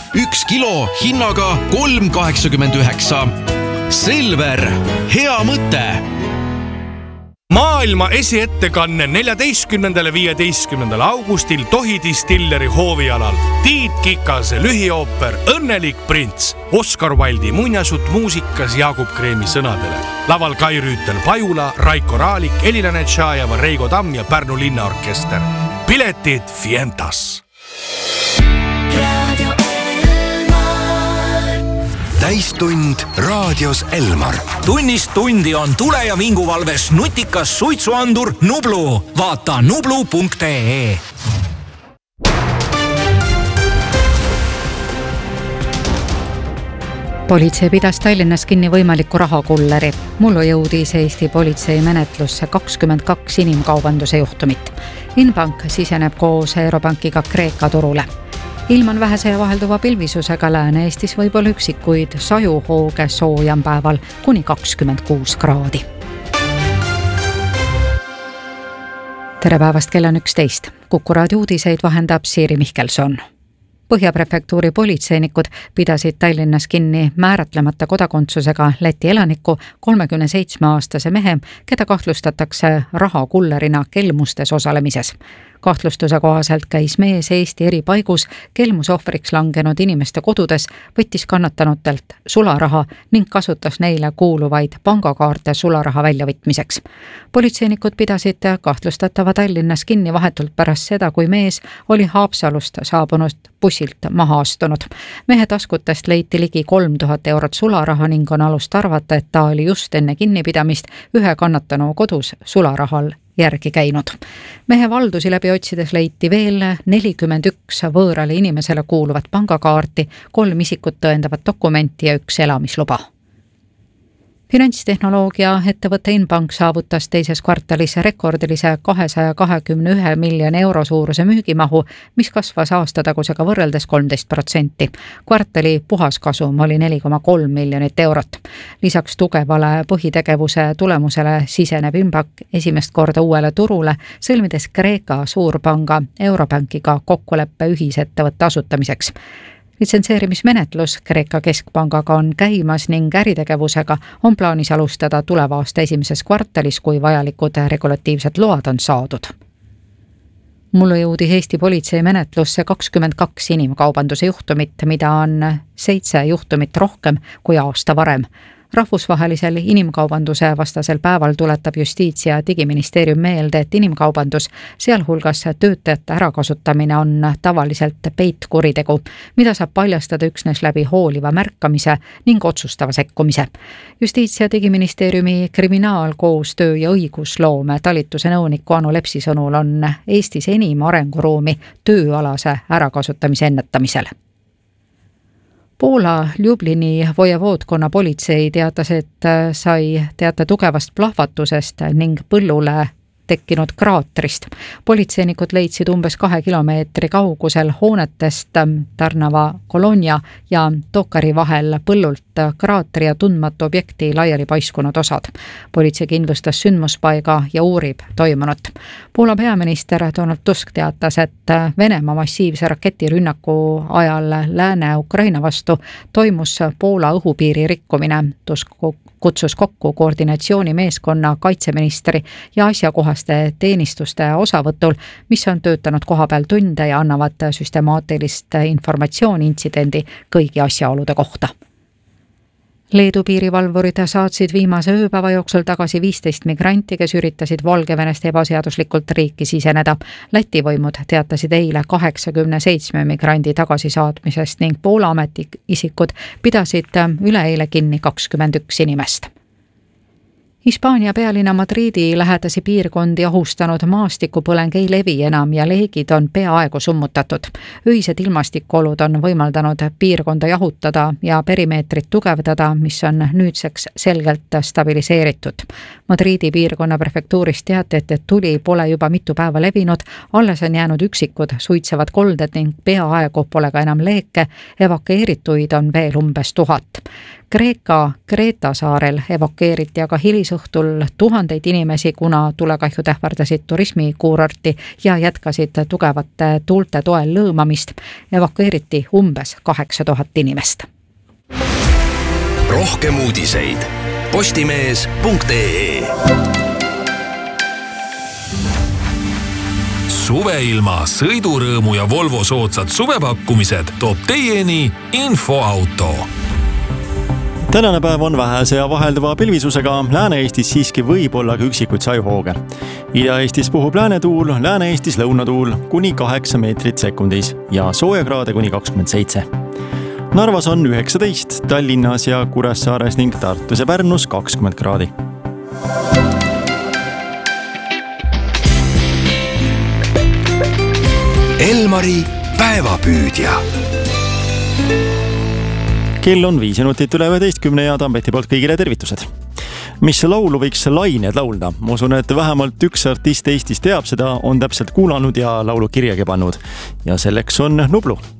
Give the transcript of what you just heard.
1 kilo hinnaga 3,89. Selver, hea mõte! Maailma esiettekanne 14.–15. augustil Tohi distilleri hoovialal. Tiit Kikase lühiooper Õnnelik prints. Oscar Wilde'i muinasjutt muusikas Jaagup Kreemi sõnadele. Laval Kai Rüütel Pajula, Raiko Raalik, Elina Netšajeva, Reigo Tamm ja Pärnu linnaorkester. Piletid Fientas. Täistund raadios Elmar. Tunnist tundi on tule- ja vinguvalves nutikas suitsuandur Nublu. Vaata nublu.ee. Politsei pidas Tallinnas kinni võimaliku rahakulleri. Mullu jõudis Eesti politsei menetlusse 22 inimkaubanduse juhtumit. Inbank siseneb koos Eurobankiga Kreeka turule. Ilm on vähese ja vahelduva pilvisusega. Lääne-Eestis võib olla üksikuid sajuhooge, soojam päeval kuni 26 kraadi. Tere päevast, kell on 11. Kuku raadio uudiseid vahendab Siiri Mihkelson. Põhjaprefektuuri politseinikud pidasid Tallinnas kinni määratlemata kodakondsusega Läti elaniku 37-aastase mehe, keda kahtlustatakse rahakullerina kelmustes osalemises. Kahtlustuse kohaselt käis mees Eesti eri paigus kelmuse ohvriks langenud inimeste kodudes, võttis kannatanutelt sularaha ning kasutas neile kuuluvaid pangakaarte sularaha väljavõtmiseks. Politseinikud pidasid kahtlustatava Tallinnas kinni vahetult pärast seda, kui mees oli Haapsalust saabunud bussilt maha astunud. Mehe taskutest leiti ligi 3000 eurot sularaha ning on alust arvata, et ta oli just enne kinnipidamist ühe kannatanu kodus sularahal järgi käinud. Mehe valdusi läbi otsides leiti veel 41 võõrale inimesele kuuluvat pangakaarti, 3 isikut tõendavat dokumenti ja 1 elamisluba. Finantstehnoloogia ettevõte Inbank saavutas teises kvartalis rekordilise 221 miljoni euro suuruse müügimahu, mis kasvas aastatagusega võrreldes 13%. Kvartali puhaskasum oli 4,3 miljonit eurot. Lisaks tugevale põhitegevuse tulemusele siseneb Inbank esimest korda uuele turule, sõlmides Kreeka suurpanga Eurobankiga kokkuleppe ühisettevõtte asutamiseks. Litsenseerimismenetlus Kreeka keskpangaga on käimas ning äritegevusega on plaanis alustada tuleva aasta esimeses kvartalis, kui vajalikud regulatiivsed load on saadud. Mullu jõudis Eesti politsei menetlusse 22 inimkaubanduse juhtumit, mida on 7 juhtumit rohkem kui aasta varem. Rahvusvahelisel inimkaubanduse vastasel päeval tuletab Justiits- ja Digiministeerium meelde, et inimkaubandus, sealhulgas töötajate ärakasutamine, on tavaliselt peitkuritegu, mida saab paljastada üksnes läbi hooliva märkamise ning otsustava sekkumise. Justiits- ja Digiministeeriumi kriminaalkoostöö ja õigusloome talituse nõuniku Anu Lepsi sõnul on Eestis enim arenguruumi tööalase ärakasutamise ennetamisel. Poola Ljublini vojevoodkonna politsei teatas, et sai teate tugevast plahvatusest ning põllule tekkinud kraatrist. Politseinikud leidsid umbes 2 kilomeetri kaugusel hoonetest Tarnava Kolonia ja Tokari vahel põllult kraatri ja tundmatu objekti laiali paiskunud osad. Politsei kindlustas sündmuspaiga ja uurib toimunut. Poola peaminister Donald Tusk teatas, et Venemaa massiivse raketirünnaku ajal Lääne-Ukraina vastu toimus Poola õhupiiri rikkumine. Tusk kutsus kokku koordinatsioonimeeskonna, kaitseministri ja asjakohaste teenistuste osavõtul, mis on töötanud kohapeal tunde ja annavad süstemaatilist informatsiooni intsidendi kõigi asjaolude kohta. Leedu piirivalvurid saatsid viimase ööpäeva jooksul tagasi 15 migranti, kes üritasid Valgevenest ebaseaduslikult riiki siseneda. Läti võimud teatasid eile 87 migrandi tagasisaatmisest ning Poola ametiisikud pidasid üleeile kinni 21 inimest. Hispaania pealinna Madridi lähedasi piirkondi ohustanud maastikupõleng ei levi enam ja leegid on peaaegu summutatud. Öised ilmastikuolud on võimaldanud piirkonda jahutada ja perimeetrit tugevdada, mis on nüüdseks selgelt stabiliseeritud. Madridi piirkonna prefektuurist teatati, et tuli pole juba mitu päeva levinud, alles on jäänud üksikud suitsevad kolded ning peaaegu pole ka enam leeke, evakueerituid on veel umbes 1000. Kreeka Kreeta saarel evakueeriti aga hilisõhtul tuhandeid inimesi, kuna tulekahjud ähvardasid turismikuurorti ja jätkasid tugevate tuulte toel lõõmamist. Evakueeriti umbes 8000 inimest. Rohkem uudiseid postimees.ee. Suveilma, sõidurõõmu ja Volvo soodsad suvepakkumised toob teieni Infoauto. Tänane päev on vähese ja vahelduva pilvisusega, Lääne-Eestis siiski võib olla ka üksikuid sajuhooge. Ida-Eestis puhub läänetuul, Lääne-Eestis lõunatuul kuni 8 meetrit sekundis ja soojakraade kuni 27. Narvas on 19, Tallinnas ja Kuressaares ning Tartus ja Pärnus 20 kraadi. Elmari päevapüüdja. Kell on 5 minutit üle 11 ja Tambeti poolt kõigile tervitused. Mis laulu võiks lained laulda? Ma usun, et vähemalt üks artist Eestis teab seda, on täpselt kuulanud ja laulu kirjagi pannud. Ja selleks on Nublu.